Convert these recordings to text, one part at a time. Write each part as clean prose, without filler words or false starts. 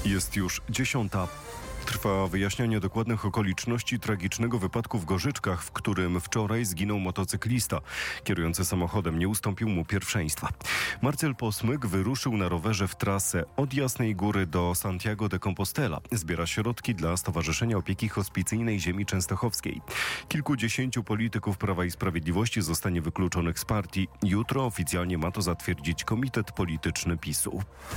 Jest już 10. Trwa wyjaśnianie dokładnych okoliczności tragicznego wypadku w Gorzyczkach, w którym wczoraj zginął motocyklista. Kierujący samochodem nie ustąpił mu pierwszeństwa. Marcel Posmyk wyruszył na rowerze w trasę od Jasnej Góry do Santiago de Compostela. Zbiera środki dla Stowarzyszenia Opieki Hospicyjnej Ziemi Częstochowskiej. Kilkudziesięciu polityków Prawa i Sprawiedliwości zostanie wykluczonych z partii. Jutro oficjalnie ma to zatwierdzić Komitet Polityczny PiS-u.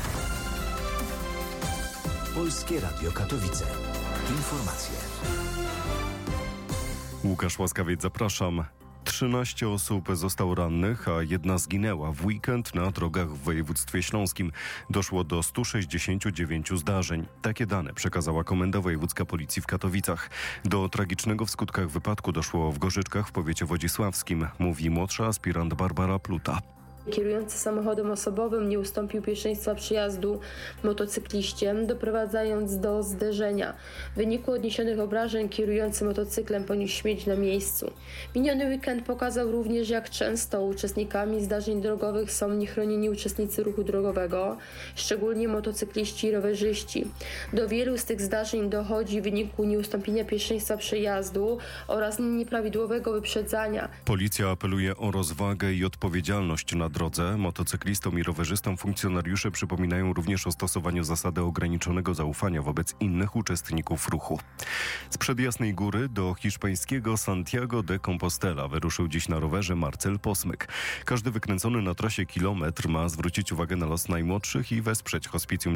Polskie Radio Katowice. Informacje. Łukasz Łaskawiec, zapraszam. 13 osób zostało rannych, a 1 zginęła w weekend na drogach w województwie śląskim. Doszło do 169 zdarzeń. Takie dane przekazała Komenda Wojewódzka Policji w Katowicach. Do tragicznego w skutkach wypadku doszło w Gorzyczkach w powiecie wodzisławskim, mówi młodsza aspirant Barbara Pluta. Kierujący samochodem osobowym nie ustąpił pierwszeństwa przejazdu motocykliście, doprowadzając do zderzenia. W wyniku odniesionych obrażeń kierujący motocyklem poniósł śmierć na miejscu. Miniony weekend pokazał również, jak często uczestnikami zdarzeń drogowych są niechronieni uczestnicy ruchu drogowego, szczególnie motocykliści i rowerzyści. Do wielu z tych zdarzeń dochodzi w wyniku nieustąpienia pierwszeństwa przejazdu oraz nieprawidłowego wyprzedzania. Policja apeluje o rozwagę i odpowiedzialność na drodze. Motocyklistom i rowerzystom funkcjonariusze przypominają również o stosowaniu zasady ograniczonego zaufania wobec innych uczestników ruchu. Sprzed Jasnej Góry do hiszpańskiego Santiago de Compostela wyruszył dziś na rowerze Marcel Posmyk. Każdy wykręcony na trasie kilometr ma zwrócić uwagę na los najmłodszych i wesprzeć hospicjum